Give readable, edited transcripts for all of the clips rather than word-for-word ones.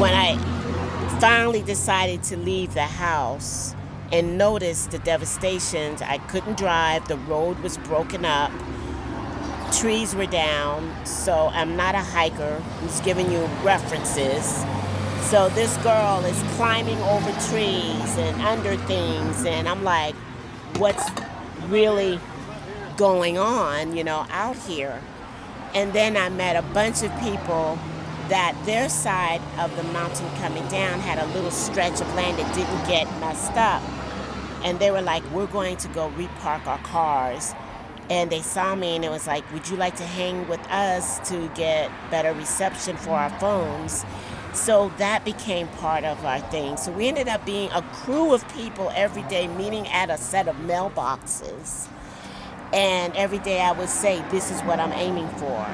when I finally decided to leave the house and noticed the devastations, I couldn't drive, the road was broken up, trees were down. So I'm not a hiker. I'm just giving you references. So this girl is climbing over trees and under things, and I'm like, what's really going on, out here? And then I met a bunch of people that their side of the mountain coming down had a little stretch of land that didn't get messed up. And they were like, we're going to go repark our cars. And they saw me and it was like, would you like to hang with us to get better reception for our phones? So that became part of our thing. So we ended up being a crew of people every day meeting at a set of mailboxes. And every day I would say, this is what I'm aiming for.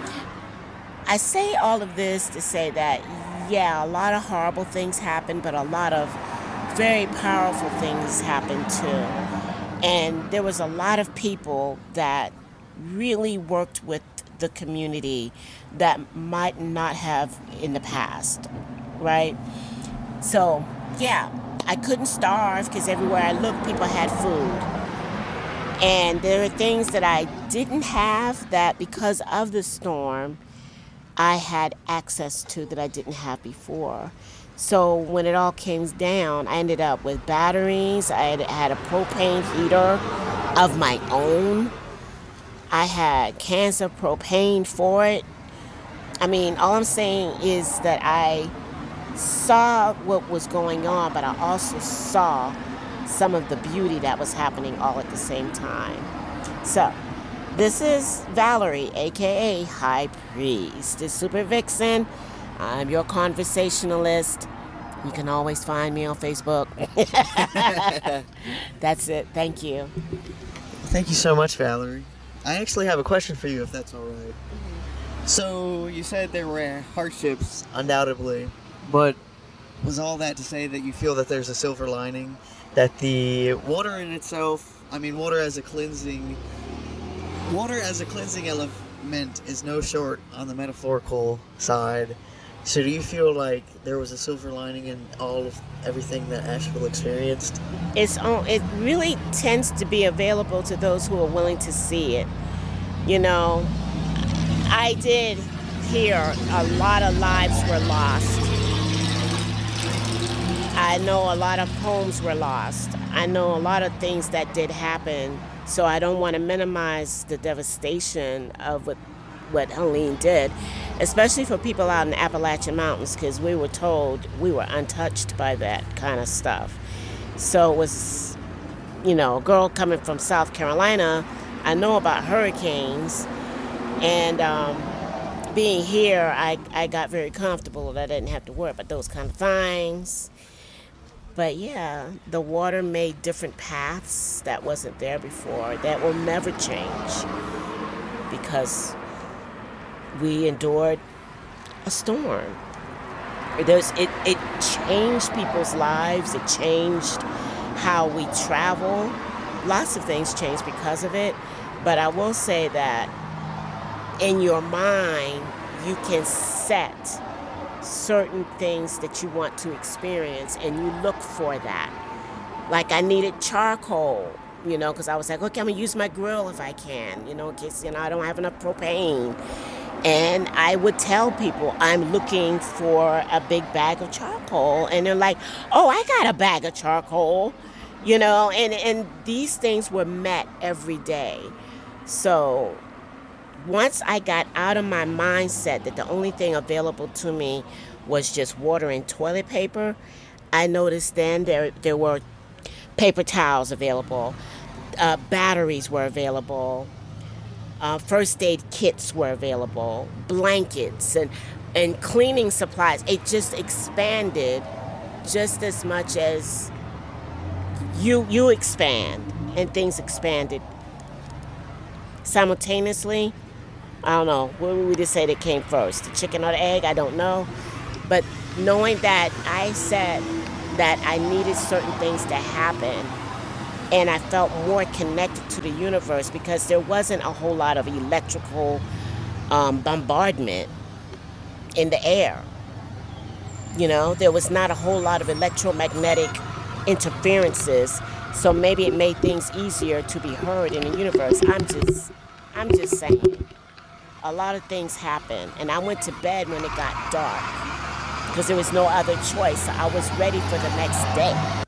I say all of this to say that, yeah, a lot of horrible things happen, but a lot of very powerful things happen too. And there was a lot of people that really worked with the community that might not have in the past, right? So, yeah, I couldn't starve because everywhere I looked, people had food. And there are things that I didn't have that because of the storm, I had access to that I didn't have before. So when it all came down, I ended up with batteries. I had a propane heater of my own. I had cans of propane for it. I mean, all I'm saying is that I saw what was going on, but I also saw some of the beauty that was happening all at the same time. So, this is Valerie, aka High Priest, the Super Vixen. I'm your conversationalist. You can always find me on Facebook. That's it. Thank you. Thank you so much, Valerie. I actually have a question for you, if that's all right. So, you said there were hardships, undoubtedly, but was all that to say that you feel that there's a silver lining? That the water in itself, water as a cleansing element is no short on the metaphorical side. So do you feel like there was a silver lining in all of everything that Asheville experienced? It really tends to be available to those who are willing to see it. I did hear a lot of lives were lost. I know a lot of homes were lost. I know a lot of things that did happen. So I don't want to minimize the devastation of what Helene did, especially for people out in the Appalachian Mountains, because we were told we were untouched by that kind of stuff. So it was, a girl coming from South Carolina, I know about hurricanes, and being here, I got very comfortable that I didn't have to worry about those kind of things. But yeah, the water made different paths that wasn't there before that will never change because we endured a storm. It changed people's lives. It changed how we travel. Lots of things changed because of it. But I will say that in your mind, you can set certain things that you want to experience and you look for that. Like I needed charcoal, because I was like, okay, I'm gonna use my grill if I can, in case, I don't have enough propane. And I would tell people I'm looking for a big bag of charcoal, and they're like, oh, I got a bag of charcoal, and these things were met every day. So once I got out of my mindset that the only thing available to me was just water and toilet paper, I noticed then there were paper towels available, batteries were available, first aid kits were available, blankets and cleaning supplies. It just expanded just as much as you expand, and things expanded simultaneously. I don't know. What would we just say that came first? The chicken or the egg? I don't know. But knowing that I said that I needed certain things to happen, and I felt more connected to the universe because there wasn't a whole lot of electrical bombardment in the air. You know, there was not a whole lot of electromagnetic interferences, so maybe it made things easier to be heard in the universe. I'm just saying. A lot of things happen, and I went to bed when it got dark because there was no other choice. I was ready for the next day.